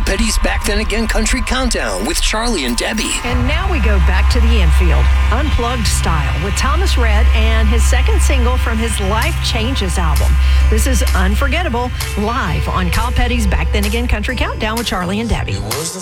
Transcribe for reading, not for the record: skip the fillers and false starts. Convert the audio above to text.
Petty's Back Then Again Country Countdown with Charlie and Debbie. And now we go back to the infield, Unplugged Style, with Thomas Rhett and his second single from his Life Changes album. This is Unforgettable, live on Kyle Petty's Back Then Again Country Countdown with Charlie and Debbie.